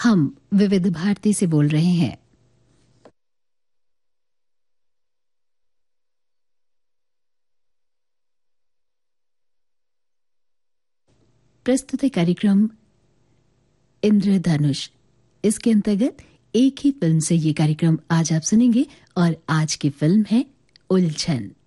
हम विविध भारती से बोल रहे हैं। प्रस्तुत है कार्यक्रम इंद्रधनुष। इसके अंतर्गत एक ही फिल्म से ये कार्यक्रम आज आप सुनेंगे और आज की फिल्म है उलझन।